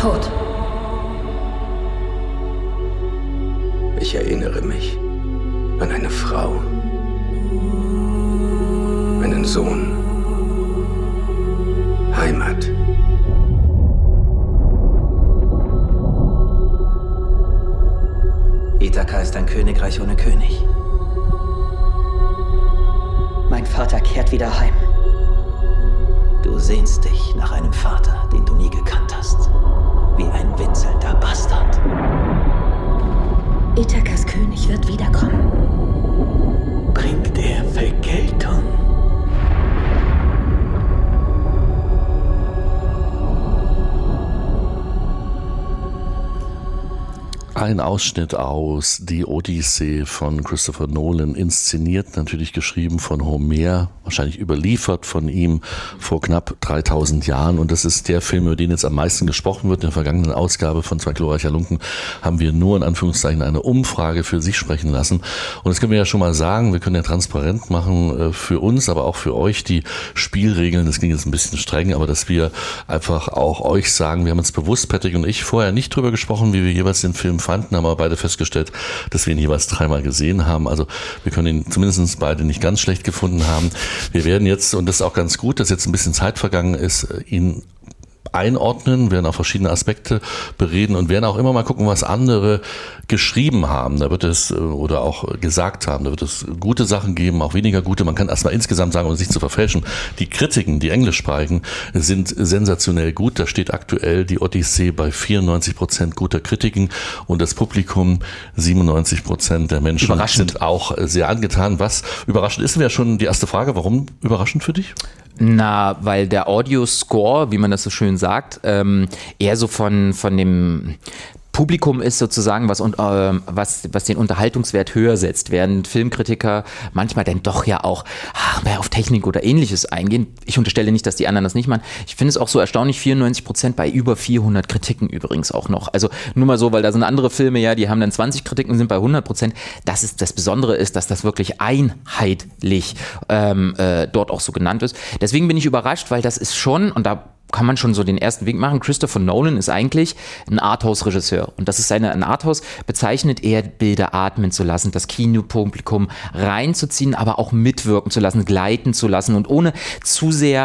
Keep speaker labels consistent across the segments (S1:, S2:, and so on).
S1: tot.
S2: Ich erinnere mich an eine Frau, einen Sohn, Heimat.
S3: Ithaka ist ein Königreich ohne König.
S1: Mein Vater kehrt wieder heim.
S3: Du sehnst dich nach einem Vater, den du nie gekannt hast. Wie ein winselnder Bastard.
S1: Ithakas König wird wiederkommen.
S3: Bringt er Vergeltung?
S4: Ein Ausschnitt aus Die Odyssee von Christopher Nolan, inszeniert, natürlich geschrieben von Homer, wahrscheinlich überliefert von ihm vor knapp 3000 Jahren. Und das ist der Film, über den jetzt am meisten gesprochen wird. In der vergangenen Ausgabe von Zwei glorreicher Lunken haben wir nur in Anführungszeichen eine Umfrage für sich sprechen lassen. Und das können wir ja schon mal sagen, wir können ja transparent machen für uns, aber auch für euch die Spielregeln. Das klingt jetzt ein bisschen streng, aber dass wir einfach auch euch sagen, wir haben uns bewusst, Patrick und ich, vorher nicht drüber gesprochen, wie wir jeweils den Film fanden, haben aber beide festgestellt, dass wir ihn jeweils 3-mal gesehen haben. Also wir können ihn zumindest beide nicht ganz schlecht gefunden haben. Wir werden jetzt, und das ist auch ganz gut, dass jetzt ein bisschen Zeit vergangen ist, ihn einordnen, werden auch verschiedene Aspekte bereden und werden auch immer mal gucken, was andere geschrieben haben. Da wird es, oder auch gesagt haben, da wird es gute Sachen geben, auch weniger gute. Man kann erstmal insgesamt sagen, um es nicht zu verfälschen, die Kritiken, die englischsprachigen, sind sensationell gut. Da steht aktuell die Odyssee bei 94% guter Kritiken und das Publikum, 97% der Menschen sind auch sehr angetan. Was überraschend ist, wäre schon die erste Frage. Warum überraschend für dich?
S5: Na, weil der Audio-Score, wie man das so schön sagt, eher so von dem Publikum ist sozusagen, was den Unterhaltungswert höher setzt, während Filmkritiker manchmal dann doch ja auch mehr auf Technik oder Ähnliches eingehen. Ich unterstelle nicht, dass die anderen das nicht machen. Ich finde es auch so erstaunlich, 94% bei über 400 Kritiken übrigens auch noch. Also nur mal so, weil da sind andere Filme, ja, die haben dann 20 Kritiken, sind bei 100%. Das Besondere ist, dass das wirklich einheitlich dort auch so genannt ist. Deswegen bin ich überrascht, weil das ist schon, und da kann man schon so den ersten Weg machen. Christopher Nolan ist eigentlich ein Arthouse-Regisseur. Und das ist ein Arthouse bezeichnet, eher Bilder atmen zu lassen, das Kinopublikum reinzuziehen, aber auch mitwirken zu lassen, gleiten zu lassen und ohne zu sehr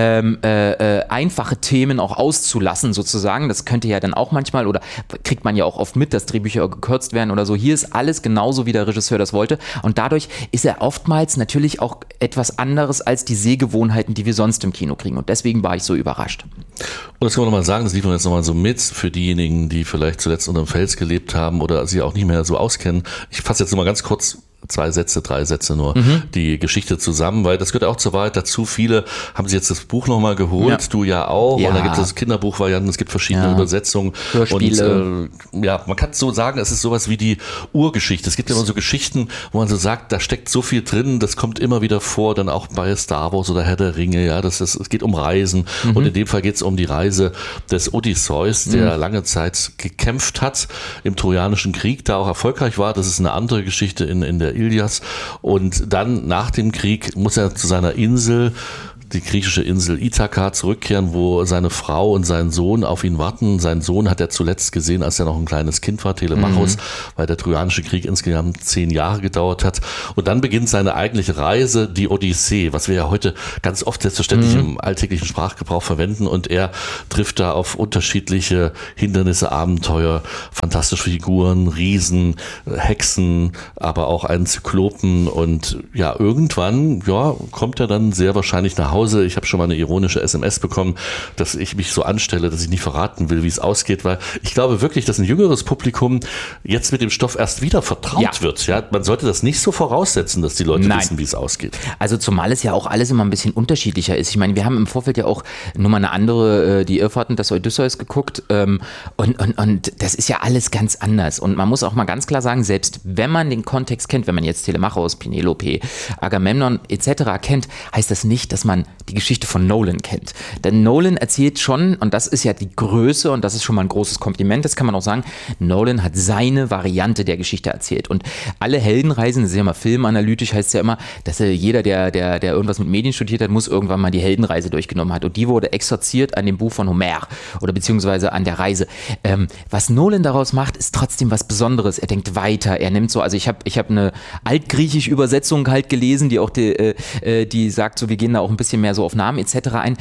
S5: einfache Themen auch auszulassen sozusagen. Das könnte ja dann auch manchmal, oder kriegt man ja auch oft mit, dass Drehbücher gekürzt werden oder so. Hier ist alles genauso, wie der Regisseur das wollte. Und dadurch ist er oftmals natürlich auch etwas anderes als die Sehgewohnheiten, die wir sonst im Kino kriegen. Und deswegen war ich so überrascht.
S4: Und das kann man nochmal sagen, das liefern wir jetzt nochmal so mit für diejenigen, die vielleicht zuletzt unter dem Fels gelebt haben oder sie auch nicht mehr so auskennen. Ich fasse jetzt nochmal ganz kurz 3 Sätze nur die Geschichte zusammen, weil das gehört auch zur Wahrheit dazu. Viele haben sich jetzt das Buch nochmal geholt, du ja auch, und da gibt es Kinderbuchvarianten, es gibt verschiedene Übersetzungen.
S5: Hörspiele.
S4: Und man kann so sagen, es ist sowas wie die Urgeschichte. Es gibt ja immer so Geschichten, wo man so sagt, da steckt so viel drin, das kommt immer wieder vor, dann auch bei Star Wars oder Herr der Ringe, ja, es geht um Reisen und in dem Fall geht es um die Reise des Odysseus, der lange Zeit gekämpft hat im Trojanischen Krieg, da auch erfolgreich war. Das ist eine andere Geschichte in der Ilias, und dann nach dem Krieg muss er zu seiner Insel, die griechische Insel Ithaka, zurückkehren, wo seine Frau und sein Sohn auf ihn warten. Sein Sohn hat er zuletzt gesehen, als er noch ein kleines Kind war, Telemachos, weil der Trojanische Krieg insgesamt 10 Jahre gedauert hat. Und dann beginnt seine eigentliche Reise, die Odyssee, was wir ja heute ganz oft selbstverständlich im alltäglichen Sprachgebrauch verwenden. Und er trifft da auf unterschiedliche Hindernisse, Abenteuer, fantastische Figuren, Riesen, Hexen, aber auch einen Zyklopen. Und ja, irgendwann kommt er dann sehr wahrscheinlich nach Hause. Ich habe schon mal eine ironische SMS bekommen, dass ich mich so anstelle, dass ich nicht verraten will, wie es ausgeht, weil ich glaube wirklich, dass ein jüngeres Publikum jetzt mit dem Stoff erst wieder vertraut wird. Ja, man sollte das nicht so voraussetzen, dass die Leute wissen, wie es ausgeht.
S5: Also zumal es ja auch alles immer ein bisschen unterschiedlicher ist. Ich meine, wir haben im Vorfeld ja auch nur mal eine andere, die Irrfahrten des Odysseus geguckt, und das ist ja alles ganz anders. Und man muss auch mal ganz klar sagen, selbst wenn man den Kontext kennt, wenn man jetzt Telemachos, Penelope, Agamemnon etc. kennt, heißt das nicht, dass man man die Geschichte von Nolan kennt. Denn Nolan erzählt schon, und das ist ja die Größe und das ist schon mal ein großes Kompliment, das kann man auch sagen, Nolan hat seine Variante der Geschichte erzählt. Und alle Heldenreisen, das ist ja immer filmanalytisch, heißt es ja immer, dass jeder, der irgendwas mit Medien studiert hat, muss irgendwann mal die Heldenreise durchgenommen hat. Und die wurde exorziert an dem Buch von Homer oder beziehungsweise an der Reise. Was Nolan daraus macht, ist trotzdem was Besonderes. Er denkt weiter, er nimmt so, also ich hab eine altgriechische Übersetzung halt gelesen, die auch die sagt, so wir gehen da auch ein bisschen mehr so auf Namen etc. ein.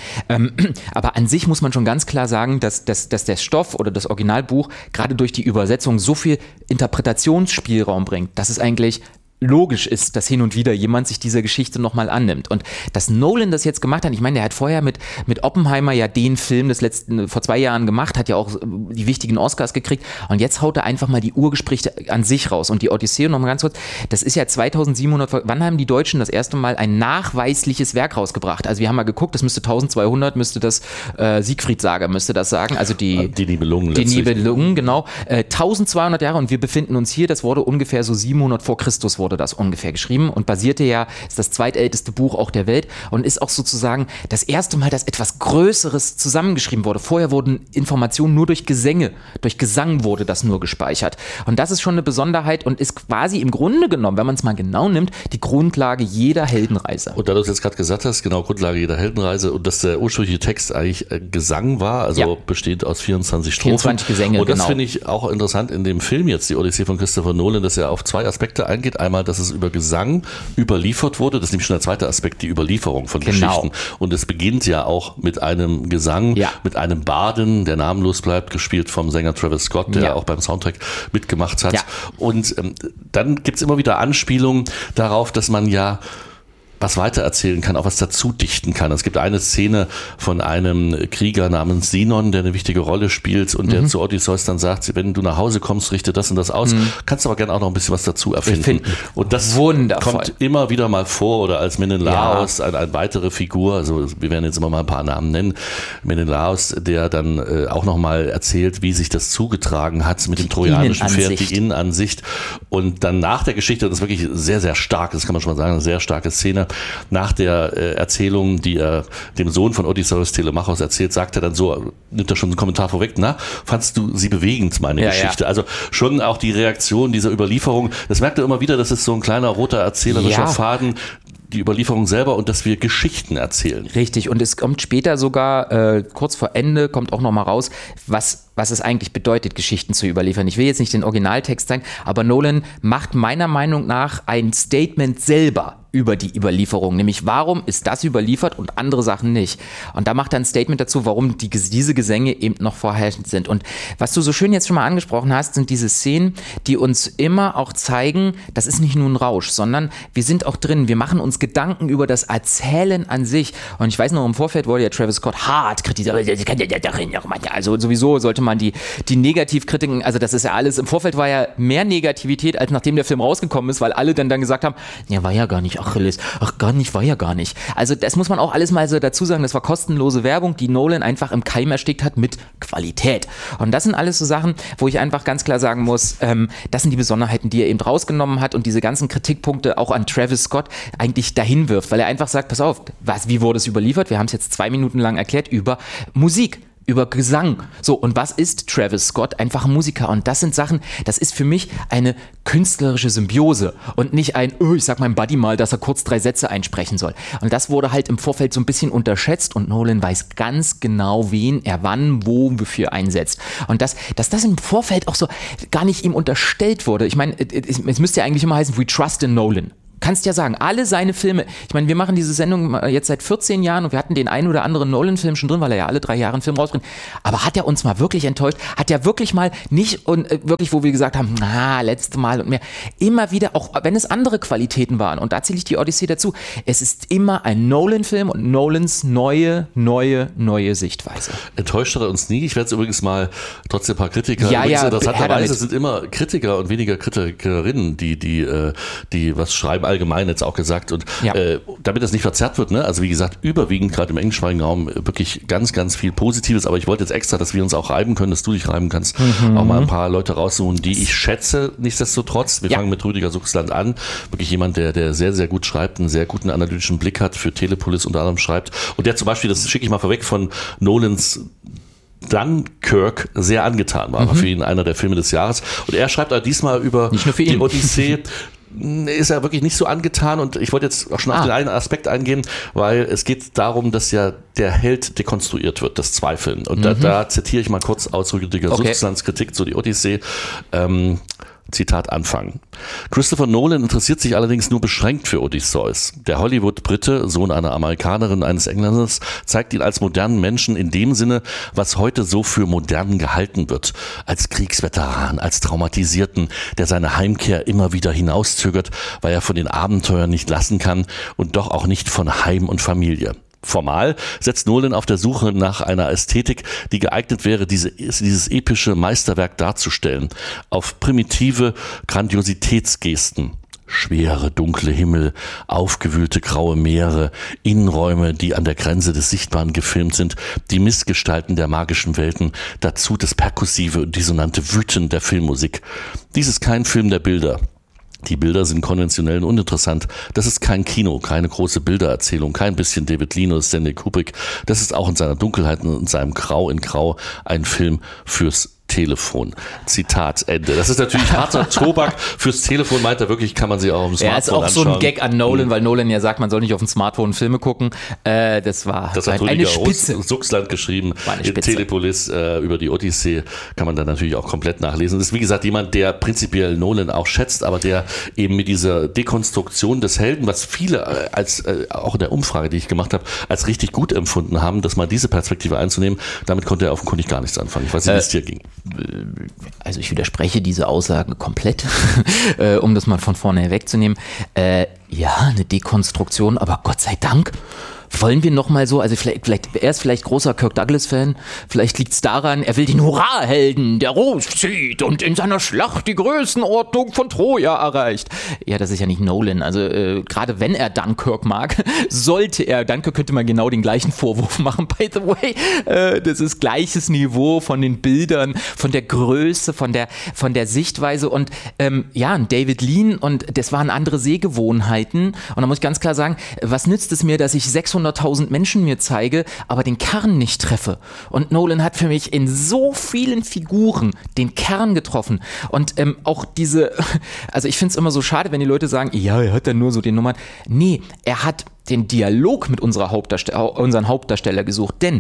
S5: Aber an sich muss man schon ganz klar sagen, dass der Stoff oder das Originalbuch gerade durch die Übersetzung so viel Interpretationsspielraum bringt, dass es eigentlich logisch ist, dass hin und wieder jemand sich dieser Geschichte nochmal annimmt. Und dass Nolan das jetzt gemacht hat, ich meine, der hat vorher mit Oppenheimer ja den Film vor 2 Jahren gemacht, hat ja auch die wichtigen Oscars gekriegt und jetzt haut er einfach mal die Urgeschichte an sich raus. Und die Odyssee, nochmal ganz kurz, das ist ja 2700, wann haben die Deutschen das erste Mal ein nachweisliches Werk rausgebracht? Also wir haben mal geguckt, das müsste 1200, müsste das Siegfried-Saga, müsste das sagen, also die Nibelungen letztlich. Die Nibelungen, genau. 1200 Jahre und wir befinden uns hier, das wurde ungefähr so 700 vor Christus wurde das ungefähr geschrieben und basierte ja, ist das zweitälteste Buch auch der Welt und ist auch sozusagen das erste Mal, dass etwas Größeres zusammengeschrieben wurde. Vorher wurden Informationen nur durch Gesänge, durch Gesang wurde das nur gespeichert. Und das ist schon eine Besonderheit und ist quasi im Grunde genommen, wenn man es mal genau nimmt, die Grundlage jeder Heldenreise.
S4: Und da du es jetzt gerade gesagt hast, genau, Grundlage jeder Heldenreise und dass der ursprüngliche Text eigentlich Gesang war, also bestehend aus 24 Strophen.
S5: 24 Gesänge,
S4: und das finde ich auch interessant in dem Film jetzt, die Odyssee von Christopher Nolan, dass er auf 2 Aspekte eingeht. Einmal, dass es über Gesang überliefert wurde. Das ist nämlich schon der zweite Aspekt, die Überlieferung von Geschichten. Und es beginnt ja auch mit einem Gesang, mit einem Barden, der namenlos bleibt, gespielt vom Sänger Travis Scott, der auch beim Soundtrack mitgemacht hat. Ja. Und dann gibt es immer wieder Anspielungen darauf, dass man ja was weitererzählen kann, auch was dazu dichten kann. Es gibt eine Szene von einem Krieger namens Sinon, der eine wichtige Rolle spielt und der zu Odysseus dann sagt, wenn du nach Hause kommst, richte das und das aus, kannst aber gerne auch noch ein bisschen was dazu erfinden. Und das kommt immer wieder mal vor oder als Menelaos, eine weitere Figur, also wir werden jetzt immer mal ein paar Namen nennen, Menelaos, der dann auch nochmal erzählt, wie sich das zugetragen hat mit dem trojanischen Pferd, die Innenansicht und dann nach der Geschichte, das ist wirklich sehr, sehr stark, das kann man schon mal sagen, eine sehr starke Szene, nach der Erzählung, die er dem Sohn von Odysseus, Telemachos, erzählt, sagt er dann so, nimmt er schon einen Kommentar vorweg, fandst du sie bewegend, meine Geschichte? Ja. Also schon auch die Reaktion dieser Überlieferung, das merkt er immer wieder, das ist so ein kleiner roter erzählerischer Faden, die Überlieferung selber und dass wir Geschichten erzählen.
S5: Richtig, und es kommt später sogar, kurz vor Ende, kommt auch nochmal raus, was es eigentlich bedeutet, Geschichten zu überliefern. Ich will jetzt nicht den Originaltext sagen, aber Nolan macht meiner Meinung nach ein Statement selber über die Überlieferung, nämlich warum ist das überliefert und andere Sachen nicht. Und da macht er ein Statement dazu, warum diese Gesänge eben noch vorherrschend sind. Und was du so schön jetzt schon mal angesprochen hast, sind diese Szenen, die uns immer auch zeigen, das ist nicht nur ein Rausch, sondern wir sind auch drin, wir machen uns Gedanken über das Erzählen an sich. Und ich weiß noch, im Vorfeld wurde ja Travis Scott hart kritisiert, also sowieso sollte man die Negativkritiken, also das ist ja alles, im Vorfeld war ja mehr Negativität, als nachdem der Film rausgekommen ist, weil alle dann gesagt haben, ja, war ja gar nicht Achilles, war ja gar nicht. Also das muss man auch alles mal so dazu sagen, das war kostenlose Werbung, die Nolan einfach im Keim erstickt hat mit Qualität. Und das sind alles so Sachen, wo ich einfach ganz klar sagen muss, das sind die Besonderheiten, die er eben rausgenommen hat und diese ganzen Kritikpunkte auch an Travis Scott eigentlich dahin wirft, weil er einfach sagt, pass auf, wie wurde es überliefert? Wir haben es jetzt 2 Minuten lang erklärt über Musik. Über Gesang. So, und was ist Travis Scott? Einfach ein Musiker. Und das sind Sachen, das ist für mich eine künstlerische Symbiose und nicht ich sag meinem Buddy mal, dass er kurz 3 Sätze einsprechen soll. Und das wurde halt im Vorfeld so ein bisschen unterschätzt und Nolan weiß ganz genau, wen er wann, wo, wofür einsetzt. Und dass das im Vorfeld auch so gar nicht ihm unterstellt wurde. Ich meine, es müsste ja eigentlich immer heißen, we trust in Nolan. Kannst ja sagen, alle seine Filme, ich meine, wir machen diese Sendung jetzt seit 14 Jahren und wir hatten den einen oder anderen Nolan-Film schon drin, weil er ja alle 3 Jahre einen Film rausbringt, aber hat er uns mal wirklich enttäuscht? Hat er wirklich mal nicht, und wirklich, wo wir gesagt haben, letzte Mal und mehr, immer wieder, auch wenn es andere Qualitäten waren, und da zähle ich die Odyssee dazu, es ist immer ein Nolan-Film und Nolans neue Sichtweise.
S4: Enttäuscht hat er uns nie, ich werde es übrigens mal, trotzdem ein paar Kritiker, interessanterweise sind immer Kritiker und weniger Kritikerinnen, die was schreiben, allgemein jetzt auch gesagt. Und damit das nicht verzerrt wird, ne? Also wie gesagt, überwiegend gerade im englischsprachigen Raum wirklich ganz, ganz viel Positives. Aber ich wollte jetzt extra, dass wir uns auch reiben können, dass du dich reiben kannst, auch mal ein paar Leute raussuchen, die ich schätze, nichtsdestotrotz. Wir fangen mit Rüdiger Suchsland an. Wirklich jemand, der sehr, sehr gut schreibt, einen sehr guten analytischen Blick hat, für Telepolis unter anderem schreibt. Und der zum Beispiel, das schicke ich mal vorweg, von Nolans Dunkirk sehr angetan war. War für ihn einer der Filme des Jahres. Und er schreibt diesmal über die Odyssee. Ist er wirklich nicht so angetan, und ich wollte jetzt auch schon auf den einen Aspekt eingehen, weil es geht darum, dass ja der Held dekonstruiert wird, das Zweifeln. Und da zitiere ich mal kurz aus Rüdiger Suchslands Kritik zu die Odyssee. Zitat Anfang. Christopher Nolan interessiert sich allerdings nur beschränkt für Odysseus. Der Hollywood-Brite, Sohn einer Amerikanerin, eines Engländers, zeigt ihn als modernen Menschen in dem Sinne, was heute so für modern gehalten wird. Als Kriegsveteran, als Traumatisierten, der seine Heimkehr immer wieder hinauszögert, weil er von den Abenteuern nicht lassen kann und doch auch nicht von Heim und Familie. Formal setzt Nolan auf der Suche nach einer Ästhetik, die geeignet wäre, dieses epische Meisterwerk darzustellen, auf primitive Grandiositätsgesten. Schwere, dunkle Himmel, aufgewühlte graue Meere, Innenräume, die an der Grenze des Sichtbaren gefilmt sind, die Missgestalten der magischen Welten, dazu das perkussive und dissonante Wüten der Filmmusik. Dies ist kein Film der Bilder. Die Bilder sind konventionell und uninteressant. Das ist kein Kino, keine große Bildererzählung, kein bisschen David Lean oder Stanley Kubrick. Das ist auch in seiner Dunkelheit und in seinem Grau in Grau ein Film fürs Telefon. Zitat Ende. Das ist natürlich harter Tobak. Fürs Telefon meint er wirklich, kann man sich auch auf dem Smartphone anschauen.
S5: Ja, ist auch so ein Gag an Nolan, weil Nolan ja sagt, man soll nicht auf dem Smartphone Filme gucken. Das hat eine Spitze.
S4: Suchsland geschrieben. In Telepolis über die Odyssee kann man dann natürlich auch komplett nachlesen. Das ist wie gesagt jemand, der prinzipiell Nolan auch schätzt, aber der eben mit dieser Dekonstruktion des Helden, was viele als auch in der Umfrage, die ich gemacht habe, als richtig gut empfunden haben, das mal diese Perspektive einzunehmen, damit konnte er offenkundig gar nichts anfangen. Ich weiß nicht, wie es dir ging.
S5: Also ich widerspreche diese Aussage komplett, um das mal von vorne wegzunehmen. Ja, eine Dekonstruktion, aber Gott sei Dank. Wollen wir noch mal so, also er ist vielleicht großer Kirk Douglas-Fan, vielleicht liegt es daran, er will den Hurra-Helden, der loszieht und in seiner Schlacht die Größenordnung von Troja erreicht. Ja, das ist ja nicht Nolan, also gerade wenn er Dunkirk mag, Dunkirk könnte man genau den gleichen Vorwurf machen, by the way, das ist gleiches Niveau von den Bildern, von der Größe, von der Sichtweise und David Lean, und das waren andere Sehgewohnheiten, und da muss ich ganz klar sagen, was nützt es mir, dass ich 600.000 Menschen mir zeige, aber den Kern nicht treffe. Und Nolan hat für mich in so vielen Figuren den Kern getroffen. Und auch also ich finde es immer so schade, wenn die Leute sagen, ja, er hat dann nur so den Nummern. Nee, er hat den Dialog mit unseren Hauptdarsteller gesucht, denn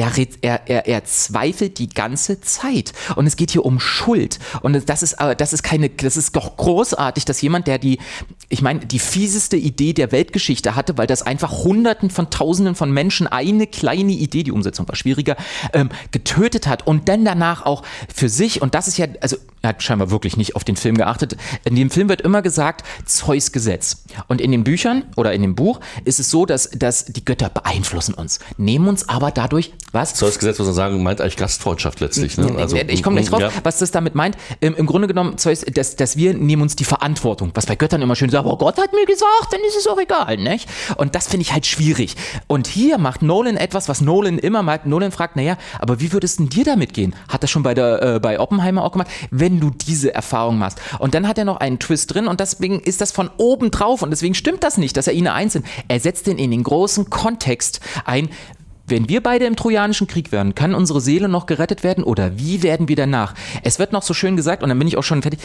S5: er zweifelt die ganze Zeit und es geht hier um Schuld und das ist doch großartig, dass jemand, der die fieseste Idee der Weltgeschichte hatte, weil das einfach Hunderten von Tausenden von Menschen eine kleine Idee, die Umsetzung war schwieriger, getötet hat und dann danach auch für sich, und das ist ja, also er hat scheinbar wirklich nicht auf den Film geachtet, in dem Film wird immer gesagt, Zeus Gesetz, und in den Büchern oder in dem Buch ist es so, dass die Götter beeinflussen uns, nehmen uns aber dadurch, was?
S4: Zeus Gesetz, muss man sagen, meint eigentlich Gastfreundschaft letztlich. Ne? Also,
S5: ich komme gleich drauf, was das damit meint. Im Grunde genommen, Zeus, dass wir nehmen uns die Verantwortung, was bei Göttern immer schön sagt, oh Gott hat mir gesagt, dann ist es auch egal, nicht? Und das finde ich halt schwierig. Und hier macht Nolan etwas, was Nolan immer macht. Nolan fragt, naja, aber wie würdest denn dir damit gehen? Hat er schon bei Oppenheimer auch gemacht, wenn du diese Erfahrung machst. Und dann hat er noch einen Twist drin und deswegen ist das von oben drauf und deswegen stimmt das nicht, dass er ihn einzeln. Er setzt den in den großen Kontext ein. Wenn wir beide im Trojanischen Krieg wären, kann unsere Seele noch gerettet werden oder wie werden wir danach? Es wird noch so schön gesagt, und dann bin ich auch schon fertig,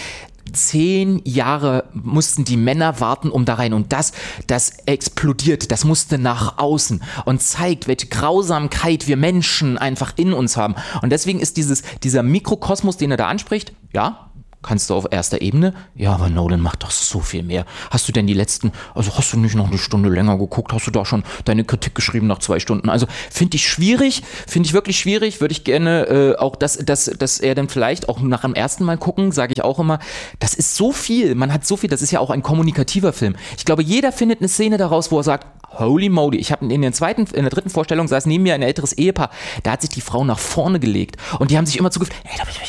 S5: 10 Jahre mussten die Männer warten, um da rein, und das explodiert, das musste nach außen und zeigt, welche Grausamkeit wir Menschen einfach in uns haben. Und deswegen ist dieser Mikrokosmos, den er da anspricht, ja, kannst du auf erster Ebene, ja, aber Nolan macht doch so viel mehr. Hast du denn hast du nicht noch eine Stunde länger geguckt? Hast du da schon deine Kritik geschrieben nach 2 Stunden? Also finde ich wirklich schwierig, würde ich gerne auch, dass er dann vielleicht auch nach dem ersten Mal gucken, sage ich auch immer, das ist so viel, man hat so viel, das ist ja auch ein kommunikativer Film. Ich glaube, jeder findet eine Szene daraus, wo er sagt, holy moly, ich habe in der dritten Vorstellung saß neben mir ein älteres Ehepaar, da hat sich die Frau nach vorne gelegt und die haben sich immer zugefügt,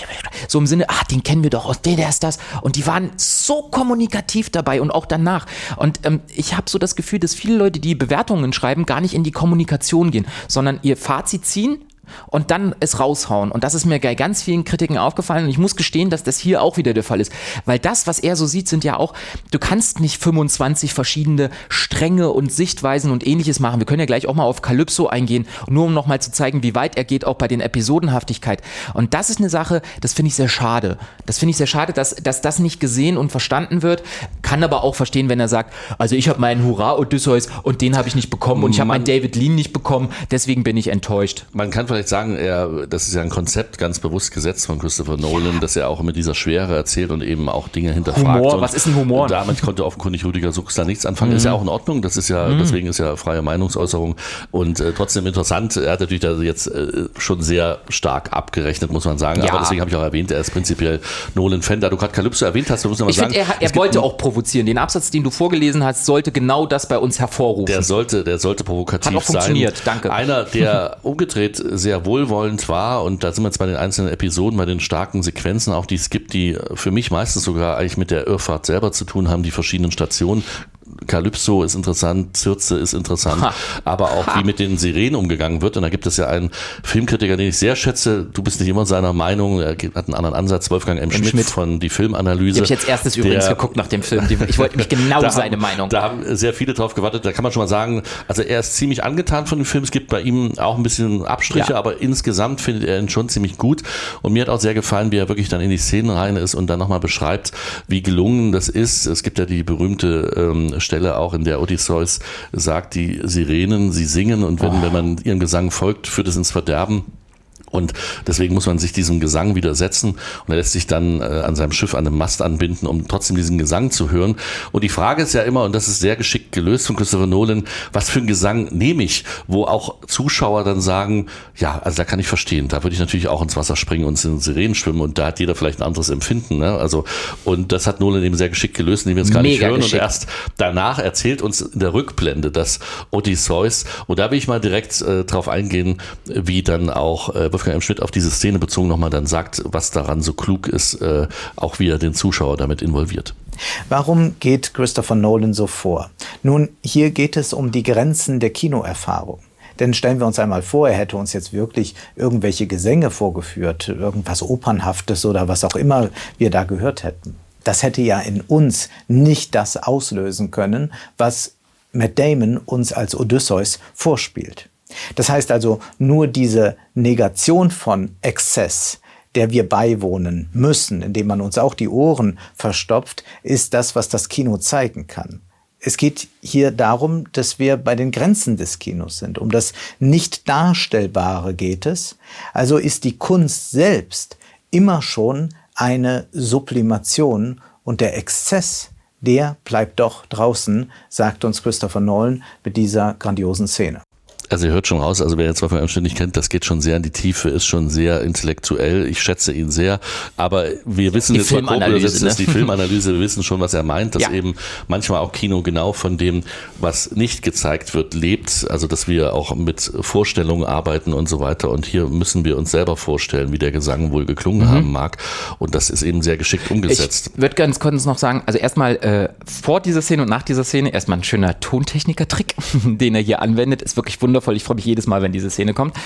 S5: so im Sinne, den kennen wir doch aus der ist das. Und die waren so kommunikativ dabei und auch danach. Und ich habe so das Gefühl, dass viele Leute, die Bewertungen schreiben, gar nicht in die Kommunikation gehen, sondern ihr Fazit ziehen und dann es raushauen. Und das ist mir bei ganz vielen Kritiken aufgefallen. Und ich muss gestehen, dass das hier auch wieder der Fall ist. Weil das, was er so sieht, sind ja auch, du kannst nicht 25 verschiedene Stränge und Sichtweisen und Ähnliches machen. Wir können ja gleich auch mal auf Calypso eingehen, nur um nochmal zu zeigen, wie weit er geht, auch bei den Episodenhaftigkeit. Und das ist eine Sache, das finde ich sehr schade. Das finde ich sehr schade, dass das nicht gesehen und verstanden wird. Kann aber auch verstehen, wenn er sagt, also ich habe meinen Hurra-Odysseus und den habe ich nicht bekommen und ich habe meinen David Lean nicht bekommen, deswegen bin ich enttäuscht.
S4: Man kann vielleicht sagen, das ist ja ein Konzept ganz bewusst gesetzt von Christopher Nolan, dass er auch mit dieser Schwere erzählt und eben auch Dinge hinterfragt.
S5: Humor, was ist ein Humor?
S4: Und damit konnte offenkundig Rüdiger Sux da nichts anfangen. Ist ja auch in Ordnung, das ist ja, deswegen ist ja freie Meinungsäußerung und trotzdem interessant. Er hat natürlich da jetzt schon sehr stark abgerechnet, muss man sagen. Aber deswegen habe ich auch erwähnt, er ist prinzipiell Nolan-Fan. Da du gerade Calypso erwähnt hast, muss man sagen.
S5: Ich finde, er wollte auch provozieren. Den Absatz, den du vorgelesen hast, sollte genau das bei uns hervorrufen.
S4: Der sollte provokativ sein.
S5: Hat auch funktioniert, danke.
S4: Einer, der umgedreht sehr wohlwollend war, und da sind wir jetzt bei den einzelnen Episoden, bei den starken Sequenzen auch, die es gibt, die für mich meistens sogar eigentlich mit der Irrfahrt selber zu tun haben, die verschiedenen Stationen. Calypso ist interessant, Circe ist interessant, aber auch wie mit den Sirenen umgegangen wird. Und da gibt es ja einen Filmkritiker, den ich sehr schätze, du bist nicht immer seiner Meinung, er hat einen anderen Ansatz, Wolfgang M. Schmidt von Die Filmanalyse.
S5: Die habe ich jetzt erstes übrigens geguckt nach dem Film. Ich wollte mich genau seine Meinung.
S4: Da haben sehr viele drauf gewartet, da kann man schon mal sagen, also er ist ziemlich angetan von dem Film, es gibt bei ihm auch ein bisschen Abstriche, aber insgesamt findet er ihn schon ziemlich gut. Und mir hat auch sehr gefallen, wie er wirklich dann in die Szenen rein ist und dann nochmal beschreibt, wie gelungen das ist. Es gibt ja die berühmte Stelle auch, in der Odysseus sagt, die Sirenen, sie singen und wenn man ihrem Gesang folgt, führt es ins Verderben. Und deswegen muss man sich diesem Gesang widersetzen und er lässt sich dann an seinem Schiff an einem Mast anbinden, um trotzdem diesen Gesang zu hören. Und die Frage ist ja immer, und das ist sehr geschickt gelöst von Christopher Nolan, was für einen Gesang nehme ich? Wo auch Zuschauer dann sagen, ja, also da kann ich verstehen, da würde ich natürlich auch ins Wasser springen und in Sirenen schwimmen und da hat jeder vielleicht ein anderes Empfinden. Ne? Also, und das hat Nolan eben sehr geschickt gelöst, indem wir jetzt gar nicht hören. Geschickt. Und erst danach erzählt uns in der Rückblende das Odysseus. Und da will ich mal direkt drauf eingehen, wie dann auch Wolfgang M. Schmidt auf diese Szene bezogen nochmal dann sagt, was daran so klug ist, auch wie er den Zuschauer damit involviert.
S6: Warum geht Christopher Nolan so vor? Nun, hier geht es um die Grenzen der Kinoerfahrung. Denn stellen wir uns einmal vor, er hätte uns jetzt wirklich irgendwelche Gesänge vorgeführt, irgendwas Opernhaftes oder was auch immer wir da gehört hätten. Das hätte ja in uns nicht das auslösen können, was Matt Damon uns als Odysseus vorspielt. Das heißt also, nur diese Negation von Exzess, der wir beiwohnen müssen, indem man uns auch die Ohren verstopft, ist das, was das Kino zeigen kann. Es geht hier darum, dass wir bei den Grenzen des Kinos sind. Um das Nicht-Darstellbare geht es. Also ist die Kunst selbst immer schon eine Sublimation und der Exzess, der bleibt doch draußen, sagt uns Christopher Nolan mit dieser grandiosen Szene.
S4: Also ihr hört schon raus, also wer jetzt Wolfgang M. Schmidt nicht kennt, das geht schon sehr in die Tiefe, ist schon sehr intellektuell. Ich schätze ihn sehr, aber wir wissen jetzt mal grob, das ist die Filmanalyse, wir wissen schon, was er meint, dass eben manchmal auch Kino genau von dem, was nicht gezeigt wird, lebt. Also dass wir auch mit Vorstellungen arbeiten und so weiter. Und hier müssen wir uns selber vorstellen, wie der Gesang wohl geklungen haben mag. Und das ist eben sehr geschickt umgesetzt.
S5: Ich würde ganz kurz noch sagen, also erstmal vor dieser Szene und nach dieser Szene erstmal ein schöner Tontechniker-Trick, den er hier anwendet, ist wirklich wundervoll. Ich freue mich jedes Mal, wenn diese Szene kommt.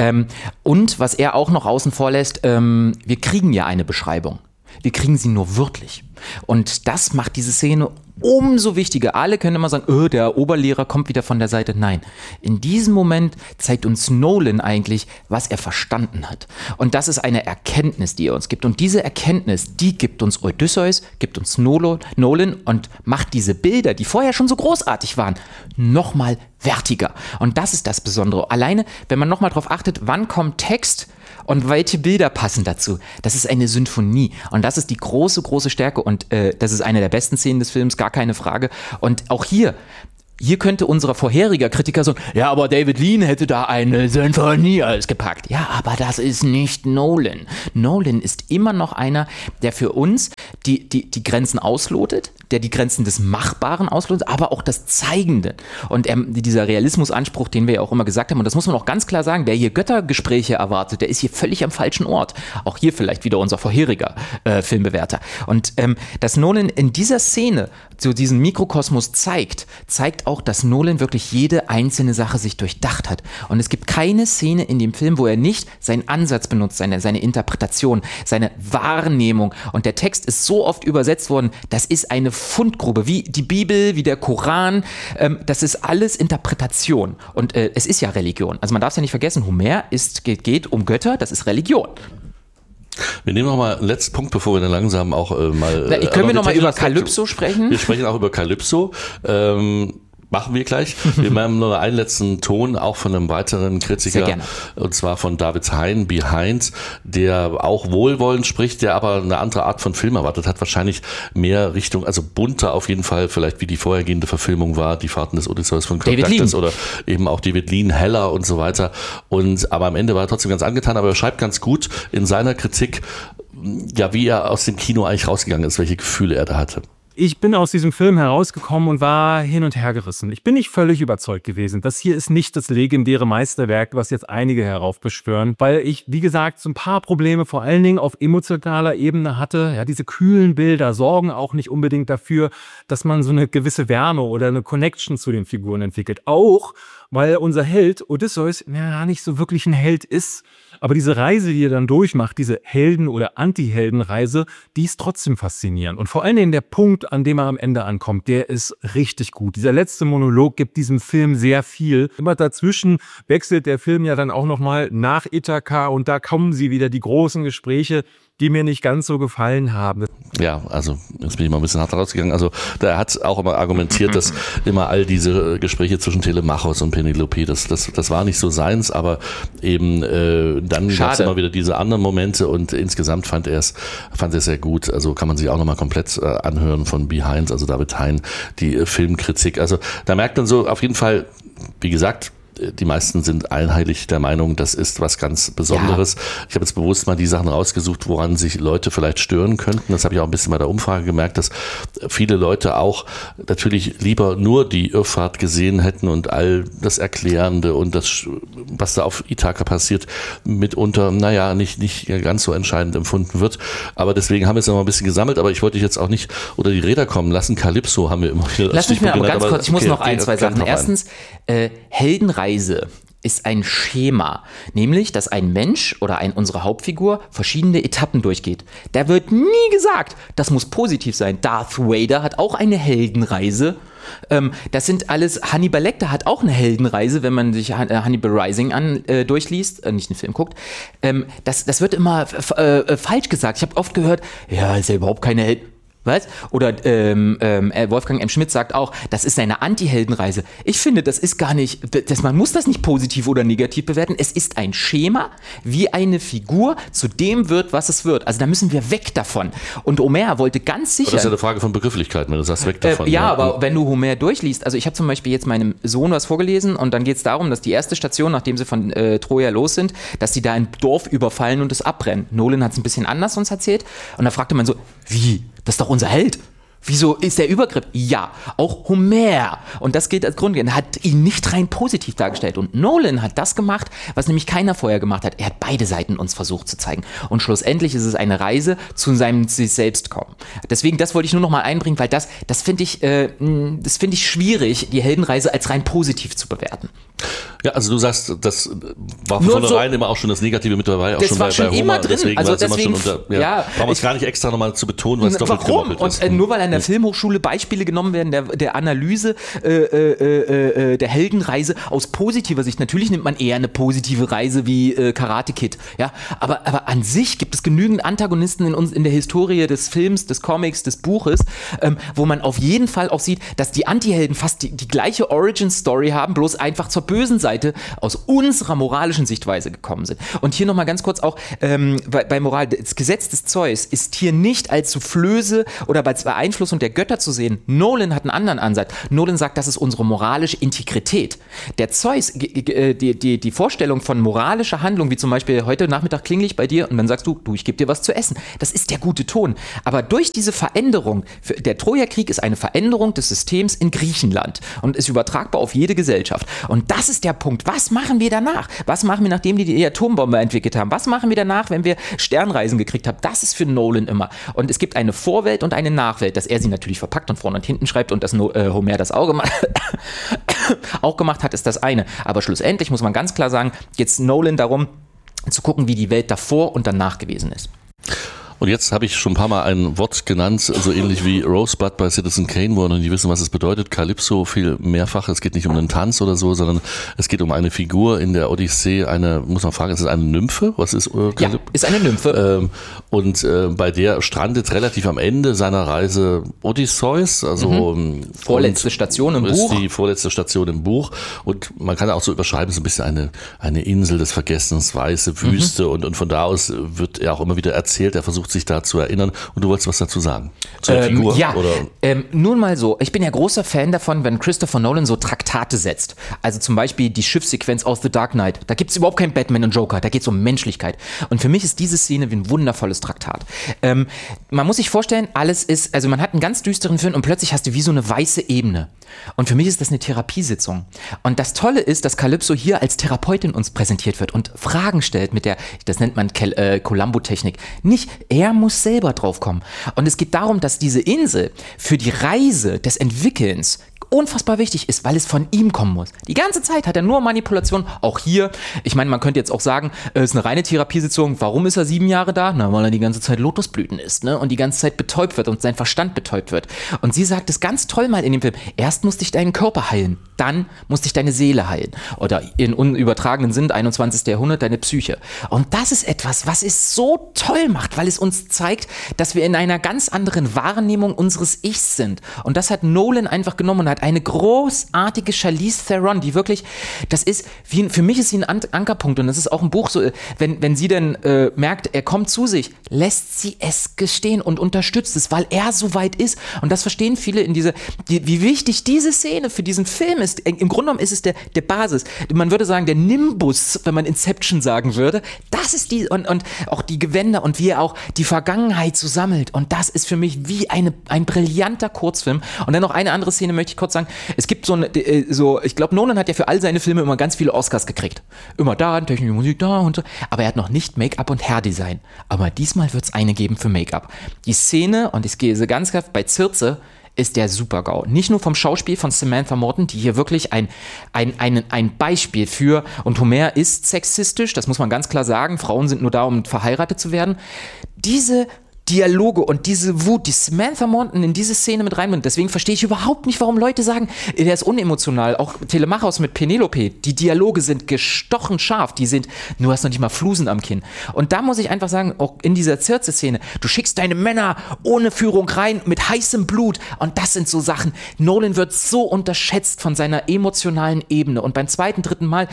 S5: Und was er auch noch außen vor lässt, wir kriegen ja eine Beschreibung. Wir kriegen sie nur wörtlich. Und das macht diese Szene umso wichtiger. Alle können immer sagen, der Oberlehrer kommt wieder von der Seite. Nein, in diesem Moment zeigt uns Nolan eigentlich, was er verstanden hat. Und das ist eine Erkenntnis, die er uns gibt. Und diese Erkenntnis, die gibt uns Odysseus, gibt uns Nolan und macht diese Bilder, die vorher schon so großartig waren, nochmal wertiger. Und das ist das Besondere. Alleine, wenn man nochmal drauf achtet, wann kommt Text und welche Bilder passen dazu. Das ist eine Symphonie. Und das ist die große, große Stärke. Und das ist eine der besten Szenen des Films, gar keine Frage. Und auch hier könnte unser vorheriger Kritiker sagen, ja, aber David Lean hätte da eine Symphonie alles gepackt. Ja, aber das ist nicht Nolan. Nolan ist immer noch einer, der für uns die Grenzen auslotet, der die Grenzen des Machbaren auslotet, aber auch das Zeigende. Und dieser Realismusanspruch, den wir ja auch immer gesagt haben, und das muss man auch ganz klar sagen, wer hier Göttergespräche erwartet, der ist hier völlig am falschen Ort. Auch hier vielleicht wieder unser vorheriger Filmbewerter. Und dass Nolan in dieser Szene so diesen Mikrokosmos zeigt auch, dass Nolan wirklich jede einzelne Sache sich durchdacht hat. Und es gibt keine Szene in dem Film, wo er nicht seinen Ansatz benutzt, seine Interpretation, seine Wahrnehmung. Und der Text ist so oft übersetzt worden, das ist eine Fundgrube, wie die Bibel, wie der Koran. Das ist alles Interpretation. Und es ist ja Religion. Also man darf es ja nicht vergessen, Homer geht um Götter, das ist Religion.
S4: Wir nehmen noch mal einen letzten Punkt, bevor wir dann langsam auch mal...
S5: Können wir noch mal über Kalypso sprechen?
S4: Wir sprechen auch über Kalypso. Machen wir gleich. Wir machen noch einen letzten Ton, auch von einem weiteren Kritiker, und zwar von David Hein, Behind, der auch wohlwollend spricht, der aber eine andere Art von Film erwartet hat, wahrscheinlich mehr Richtung, also bunter auf jeden Fall, vielleicht wie die vorhergehende Verfilmung war, die Fahrten des Odysseus von Kirk Douglas oder eben auch David Lean, heller und so weiter. Aber am Ende war er trotzdem ganz angetan, aber er schreibt ganz gut in seiner Kritik, ja, wie er aus dem Kino eigentlich rausgegangen ist, welche Gefühle er da hatte.
S7: Ich bin aus diesem Film herausgekommen und war hin und her gerissen. Ich bin nicht völlig überzeugt gewesen. Das hier ist nicht das legendäre Meisterwerk, was jetzt einige heraufbeschwören, weil ich, wie gesagt, so ein paar Probleme vor allen Dingen auf emotionaler Ebene hatte. Ja, diese kühlen Bilder sorgen auch nicht unbedingt dafür, dass man so eine gewisse Wärme oder eine Connection zu den Figuren entwickelt. Auch, weil unser Held Odysseus ja nicht so wirklich ein Held ist. Aber diese Reise, die er dann durchmacht, diese Helden- oder Anti-Helden-Reise, die ist trotzdem faszinierend. Und vor allen Dingen der Punkt, an dem er am Ende ankommt, der ist richtig gut. Dieser letzte Monolog gibt diesem Film sehr viel. Immer dazwischen wechselt der Film ja dann auch nochmal nach Ithaka und da kommen sie wieder, die großen Gespräche, die mir nicht ganz so gefallen haben.
S4: Ja, also jetzt bin ich mal ein bisschen hart rausgegangen. Also der hat auch immer argumentiert, dass immer all diese Gespräche zwischen Telemachos und Penelope, das war nicht so seins, aber eben dann gab es immer wieder diese anderen Momente und insgesamt fand er es sehr gut. Also kann man sich auch nochmal komplett anhören von Behind, also David Hein, die Filmkritik. Also da merkt man so auf jeden Fall, wie gesagt, die meisten sind einheitlich der Meinung, das ist was ganz Besonderes. Ja. Ich habe jetzt bewusst mal die Sachen rausgesucht, woran sich Leute vielleicht stören könnten. Das habe ich auch ein bisschen bei der Umfrage gemerkt, dass viele Leute auch natürlich lieber nur die Irrfahrt gesehen hätten und all das Erklärende und das, was da auf Ithaka passiert, mitunter, nicht ganz so entscheidend empfunden wird. Aber deswegen haben wir es noch mal ein bisschen gesammelt, aber ich wollte dich jetzt auch nicht unter die Räder kommen lassen. Kalypso haben wir immer wieder.
S5: Lass mich mal aber ganz kurz, ich muss noch zwei Sachen. Erstens, Heldenreise ist ein Schema, nämlich, dass ein Mensch oder unsere Hauptfigur verschiedene Etappen durchgeht. Da wird nie gesagt, das muss positiv sein. Darth Vader hat auch eine Heldenreise. Das sind alles, Hannibal Lecter hat auch eine Heldenreise, wenn man sich Hannibal Rising durchliest, nicht den Film guckt. Das wird immer falsch gesagt. Ich habe oft gehört, ja, ist ja überhaupt keine Heldenreise. Was? Oder Wolfgang M. Schmidt sagt auch, das ist eine Anti-Heldenreise. Ich finde, das ist gar nicht, man muss das nicht positiv oder negativ bewerten. Es ist ein Schema, wie eine Figur zu dem wird, was es wird. Also da müssen wir weg davon. Und Homer wollte ganz sicher...
S4: Das ist ja eine Frage von Begrifflichkeiten, wenn du sagst, weg davon.
S5: Ja, aber wenn du Homer durchliest, also ich habe zum Beispiel jetzt meinem Sohn was vorgelesen und dann geht es darum, dass die erste Station, nachdem sie von Troja los sind, dass sie da ein Dorf überfallen und es abbrennen. Nolan hat es ein bisschen anders uns erzählt und da fragte man so, wie? Das ist doch unser Held. Wieso ist der Übergriff? Ja, auch Homer. Und das gilt als Grundlegend. Hat ihn nicht rein positiv dargestellt. Und Nolan hat das gemacht, was nämlich keiner vorher gemacht hat. Er hat beide Seiten uns versucht zu zeigen. Und schlussendlich ist es eine Reise zu seinem sich selbst kommen. Deswegen, das wollte ich nur noch mal einbringen, weil das finde ich schwierig, die Heldenreise als rein positiv zu bewerten.
S4: Ja, also du sagst, das war von vornherein immer auch schon das Negative mit dabei, auch
S5: das
S4: schon
S5: war
S4: bei
S5: schon
S4: Homer.
S5: Immer drin.
S4: Deswegen
S5: also
S4: war es immer schon
S5: brauchen
S4: wir es gar nicht extra nochmal zu betonen, weil es doppelt gemoppelt ist.
S5: Und nur weil an der Filmhochschule Beispiele genommen werden, der Analyse der Heldenreise aus positiver Sicht. Natürlich nimmt man eher eine positive Reise wie Karate Kid. Ja? Aber an sich gibt es genügend Antagonisten in der Historie des Films, des Comics, des Buches, wo man auf jeden Fall auch sieht, dass die Antihelden fast die gleiche Origin-Story haben, bloß einfach zur bösen Seite aus unserer moralischen Sichtweise gekommen sind. Und hier nochmal ganz kurz auch bei Moral, das Gesetz des Zeus ist hier nicht als Soufflöse oder als Beeinflussung Beeinflussung der Götter zu sehen. Nolan hat einen anderen Ansatz. Nolan sagt, das ist unsere moralische Integrität. Der Zeus, die Vorstellung von moralischer Handlung, wie zum Beispiel heute Nachmittag klingel ich bei dir und dann sagst du, ich gebe dir was zu essen. Das ist der gute Ton. Aber durch diese Veränderung, der Trojakrieg ist eine Veränderung des Systems in Griechenland und ist übertragbar auf jede Gesellschaft. Und das ist der Punkt. Was machen wir danach? Was machen wir, nachdem die Atombombe entwickelt haben? Was machen wir danach, wenn wir Sternreisen gekriegt haben? Das ist für Nolan immer. Und es gibt eine Vorwelt und eine Nachwelt, dass er sie natürlich verpackt und vorne und hinten schreibt und dass Homer das auch gemacht hat, ist das eine. Aber schlussendlich muss man ganz klar sagen, geht es Nolan darum, zu gucken, wie die Welt davor und danach gewesen ist.
S4: Und jetzt habe ich schon ein paar Mal ein Wort genannt, so ähnlich wie Rosebud bei Citizen Kane, wo die wissen, was es bedeutet. Calypso viel mehrfach. Es geht nicht um einen Tanz oder so, sondern es geht um eine Figur in der Odyssee. Muss man fragen, ist es eine Nymphe? Was ist
S5: Ja, ist eine Nymphe.
S4: Und bei der strandet relativ am Ende seiner Reise Odysseus. Also
S5: vorletzte Station im Buch.
S4: Ist die vorletzte Station im Buch. Und man kann auch so überschreiben, es ist ein bisschen eine Insel des Vergessens, weiße Wüste. Und von da aus wird er auch immer wieder erzählt, er versucht sich da zu erinnern. Und du wolltest was dazu sagen? Zur Figur?
S5: Ja,
S4: oder?
S5: Nun mal so. Ich bin ja großer Fan davon, wenn Christopher Nolan so Traktate setzt. Also zum Beispiel die Schiffssequenz aus The Dark Knight. Da gibt es überhaupt keinen Batman und Joker. Da geht es um Menschlichkeit. Und für mich ist diese Szene wie ein wundervolles Traktat. Man muss sich vorstellen, man hat einen ganz düsteren Film und plötzlich hast du wie so eine weiße Ebene. Und für mich ist das eine Therapiesitzung. Und das Tolle ist, dass Calypso hier als Therapeutin uns präsentiert wird und Fragen stellt das nennt man Columbo-Technik. Nicht, er muss selber drauf kommen. Und es geht darum, dass diese Insel für die Reise des Entwickelns unfassbar wichtig ist, weil es von ihm kommen muss. Die ganze Zeit hat er nur Manipulation, auch hier. Ich meine, man könnte jetzt auch sagen, es ist eine reine Therapiesitzung. Warum ist er 7 Jahre da? Na, weil er die ganze Zeit Lotusblüten isst, ne? Und die ganze Zeit betäubt wird und sein Verstand betäubt wird. Und sie sagt es ganz toll mal in dem Film. Erst muss dich deinen Körper heilen, dann muss dich deine Seele heilen. Oder in unübertragenen Sinn, 21. Jahrhundert, deine Psyche. Und das ist etwas, was es so toll macht, weil es uns zeigt, dass wir in einer ganz anderen Wahrnehmung unseres Ichs sind. Und das hat Nolan einfach genommen und hat eine großartige Charlize Theron, die wirklich, für mich ist sie ein Ankerpunkt und das ist auch ein Buch so, wenn sie dann merkt, er kommt zu sich, lässt sie es gestehen und unterstützt es, weil er so weit ist und das verstehen viele wie wichtig diese Szene für diesen Film ist. Im Grunde genommen ist es der Basis. Man würde sagen, der Nimbus, wenn man Inception sagen würde, das ist und auch die Gewänder und wie er auch die Vergangenheit so sammelt und das ist für mich wie ein brillanter Kurzfilm. Und dann noch eine andere Szene möchte ich kurz sagen, es gibt ich glaube, Nolan hat ja für all seine Filme immer ganz viele Oscars gekriegt. Immer da, technische Musik da und so. Aber er hat noch nicht Make-up und Hairdesign. Aber diesmal wird es eine geben für Make-up. Die Szene, und ich gehe so ganz klar, bei Circe ist der Super-GAU. Nicht nur vom Schauspiel von Samantha Morton, die hier wirklich ein Beispiel für, und Homer ist sexistisch, das muss man ganz klar sagen, Frauen sind nur da, um verheiratet zu werden. Diese Dialoge und diese Wut, die Samantha Morton in diese Szene mit reinbringt. Deswegen verstehe ich überhaupt nicht, warum Leute sagen, der ist unemotional. Auch Telemachos mit Penelope, die Dialoge sind gestochen scharf, du hast noch nicht mal Flusen am Kinn. Und da muss ich einfach sagen, auch in dieser Circe-Szene, du schickst deine Männer ohne Führung rein, mit heißem Blut und das sind so Sachen. Nolan wird so unterschätzt von seiner emotionalen Ebene und beim 2., 3. Mal,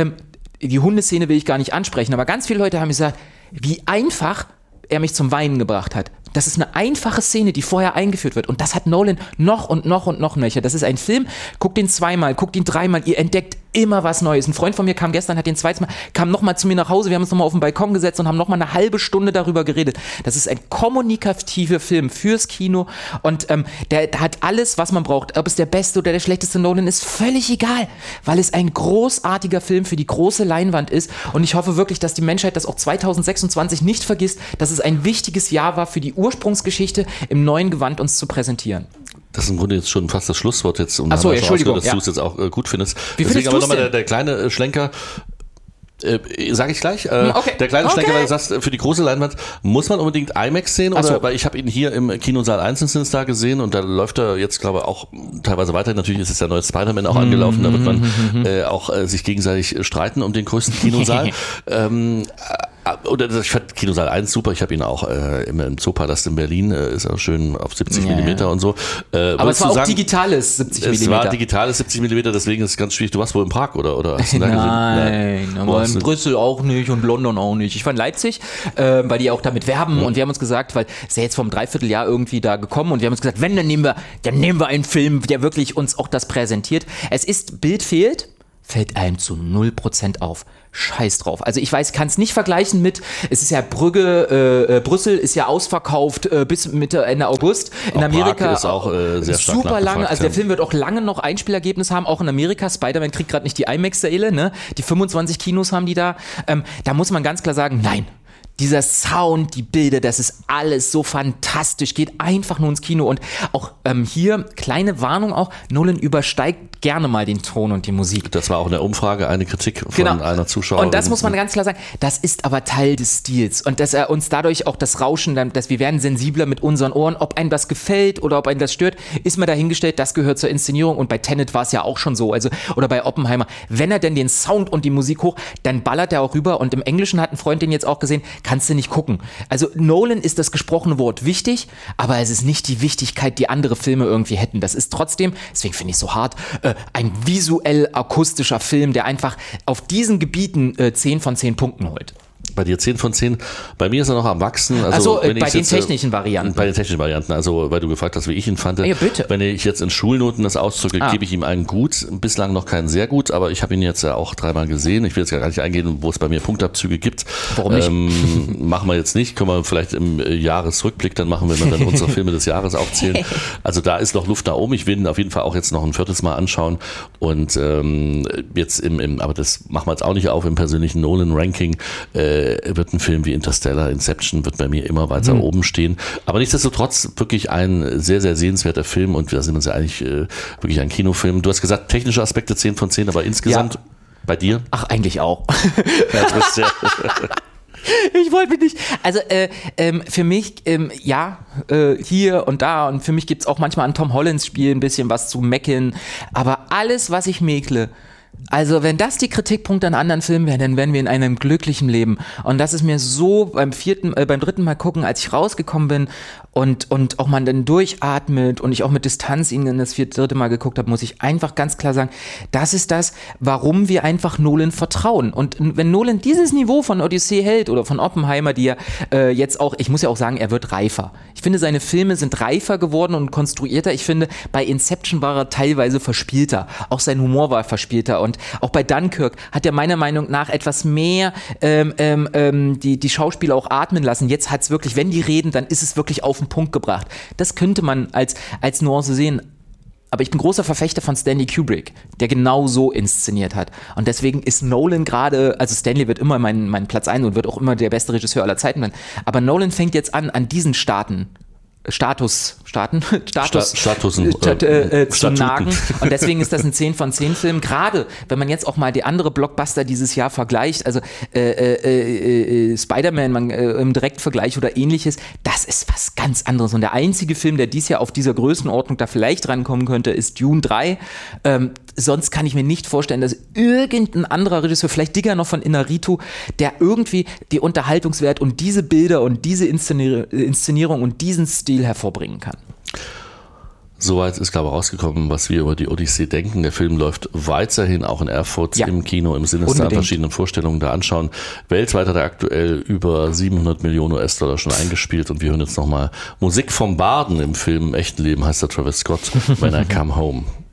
S5: die Hundeszene will ich gar nicht ansprechen, aber ganz viele Leute haben gesagt, wie einfach er mich zum Weinen gebracht hat. Das ist eine einfache Szene, die vorher eingeführt wird. Und das hat Nolan noch und noch und noch nöcher. Das ist ein Film, guckt ihn 2-mal, guckt ihn 3-mal, ihr entdeckt immer was Neues. Ein Freund von mir kam gestern, hat den 2. Mal, kam nochmal zu mir nach Hause, wir haben uns nochmal auf den Balkon gesetzt und haben nochmal eine halbe Stunde darüber geredet. Das ist ein kommunikativer Film fürs Kino und der hat alles, was man braucht. Ob es der beste oder der schlechteste Nolan ist, völlig egal, weil es ein großartiger Film für die große Leinwand ist und ich hoffe wirklich, dass die Menschheit das auch 2026 nicht vergisst, dass es ein wichtiges Jahr war für die Ursprungsgeschichte im neuen Gewand uns zu präsentieren.
S4: Das ist im Grunde jetzt schon fast das Schlusswort jetzt. Und
S5: Achso, Entschuldigung.
S4: Dass du es jetzt auch gut findest.
S5: Wie
S4: Deswegen
S5: findest
S4: aber nochmal der kleine Schlenker. Sage ich gleich.
S5: Okay.
S4: Der kleine Schlenker, weil du sagst, für die große Leinwand muss man unbedingt IMAX sehen, oder?
S5: So.
S4: Weil ich habe ihn hier im Kinosaal 1 in Sinister gesehen und da läuft er jetzt, glaube ich, auch teilweise weiter. Natürlich ist es der neue Spider-Man auch angelaufen, da wird man auch sich gegenseitig streiten um den größten Kinosaal. Oder ich fand Kinosaal 1 super, ich habe ihn auch im Zoopalast in Berlin, ist auch schön auf 70 Millimeter und so.
S5: Aber es war auch digitales 70 Millimeter.
S4: Es war digitales 70 Millimeter, deswegen ist es ganz schwierig. Du warst wohl im Park oder hast du da
S5: gesehen? Nein, aber in Brüssel auch nicht und London auch nicht. Ich war in Leipzig, weil die auch damit werben und wir haben uns gesagt, weil es ja jetzt vor einem Dreivierteljahr irgendwie da gekommen und wir haben uns gesagt, wenn, dann nehmen wir einen Film, der wirklich uns auch das präsentiert. Es ist, Bild fällt einem zu 0% auf. Scheiß drauf. Also ich weiß, kann es nicht vergleichen mit, es ist ja Brüssel ist ja ausverkauft bis Mitte, Ende August. In Amerika
S4: Prag ist auch sehr stark
S5: super lange, also der Film wird auch lange noch Einspielergebnis haben, auch in Amerika. Spider-Man kriegt gerade nicht die IMAX-Säle, ne? Die 25 Kinos haben die da. Da muss man ganz klar sagen, nein. Dieser Sound, die Bilder, das ist alles so fantastisch, geht einfach nur ins Kino. Und auch hier, kleine Warnung auch, Nolan übersteigt gerne mal den Ton und die Musik.
S4: Das war auch in der Umfrage eine Kritik von einer Zuschauerin.
S5: Und das muss man ganz klar sagen, das ist aber Teil des Stils. Und dass er uns dadurch auch das Rauschen, dass wir werden sensibler mit unseren Ohren, ob einem das gefällt oder ob einem das stört, ist mir dahingestellt, das gehört zur Inszenierung. Und bei Tenet war es ja auch schon so, also oder bei Oppenheimer. Wenn er denn den Sound und die Musik hoch, dann ballert er auch rüber. Und im Englischen hat ein Freund den jetzt auch gesehen, kannst du nicht gucken. Also Nolan ist das gesprochene Wort wichtig, aber es ist nicht die Wichtigkeit, die andere Filme irgendwie hätten. Das ist trotzdem, deswegen finde ich es so hart, ein visuell akustischer Film, der einfach auf diesen Gebieten 10 von 10 Punkten holt.
S4: Bei dir 10 von 10. Bei mir ist er noch am Wachsen.
S5: Also bei den technischen Varianten.
S4: Bei den technischen Varianten. Also weil du gefragt hast, wie ich ihn fand.
S5: Ja, bitte.
S4: Wenn ich jetzt in Schulnoten das ausdrücke, gebe ich ihm einen gut. Bislang noch keinen sehr gut, aber ich habe ihn jetzt ja auch 3-mal gesehen. Ich will jetzt gar nicht eingehen, wo es bei mir Punktabzüge gibt.
S5: Warum nicht?
S4: Machen wir jetzt nicht. Können wir vielleicht im Jahresrückblick dann machen, wenn wir dann unsere Filme des Jahres aufzählen. Also da ist noch Luft nach oben. Ich will ihn auf jeden Fall auch jetzt noch ein 4. Mal anschauen. Und jetzt aber das machen wir jetzt auch nicht auf, im persönlichen Nolan-Ranking wird ein Film wie Interstellar, Inception wird bei mir immer weiter oben stehen. Aber nichtsdestotrotz wirklich ein sehr, sehr sehenswerter Film und da sind wir uns ja eigentlich wirklich ein Kinofilm. Du hast gesagt, technische Aspekte 10 von 10, aber insgesamt bei dir?
S5: Ach, eigentlich auch.
S4: Ja,
S5: ich wollte mich nicht. Also für mich, hier und da und für mich gibt es auch manchmal an Tom Hollands Spiel ein bisschen was zu meckern. Aber alles, was ich mäkle, also wenn das die Kritikpunkte an anderen Filmen wären, dann wären wir in einem glücklichen Leben. Und das ist mir so beim 3. Mal gucken, als ich rausgekommen bin und auch man dann durchatmet und ich auch mit Distanz ihn in das 3. Mal geguckt habe, muss ich einfach ganz klar sagen, das ist das, warum wir einfach Nolan vertrauen. Und wenn Nolan dieses Niveau von Odyssey hält oder von Oppenheimer, die ja jetzt auch, ich muss ja auch sagen, er wird reifer. Ich finde, seine Filme sind reifer geworden und konstruierter. Ich finde, bei Inception war er teilweise verspielter. Auch sein Humor war verspielter. Und auch bei Dunkirk hat er meiner Meinung nach etwas mehr die Schauspieler auch atmen lassen. Jetzt hat es wirklich, wenn die reden, dann ist es wirklich auf den Punkt gebracht. Das könnte man als Nuance sehen. Aber ich bin großer Verfechter von Stanley Kubrick, der genau so inszeniert hat. Und deswegen ist Nolan gerade, also Stanley wird immer mein Platz 1 und wird auch immer der beste Regisseur aller Zeiten sein. Aber Nolan fängt jetzt an diesen Statusen zu nagen. Und deswegen ist das ein 10 von 10 Film. Gerade wenn man jetzt auch mal die andere Blockbuster dieses Jahr vergleicht, also Spider-Man im Direktvergleich oder ähnliches, das ist was ganz anderes. Und der einzige Film, der dieses Jahr auf dieser Größenordnung da vielleicht rankommen könnte, ist Dune 3. Sonst kann ich mir nicht vorstellen, dass irgendein anderer Regisseur, vielleicht Digger noch von Inarritu, der irgendwie die Unterhaltungswert und diese Bilder und diese Inszenierung und diesen Stil hervorbringen kann.
S4: Soweit ist, glaube ich, rausgekommen, was wir über die Odyssee denken. Der Film läuft weiterhin auch in Erfurt im Kino im Sinister an verschiedenen Vorstellungen da anschauen. Weltweit hat er aktuell über 700 Millionen US-Dollar schon eingespielt und wir hören jetzt nochmal Musik vom Barden im Film Im echten Leben heißt der Travis Scott, When I Come Home.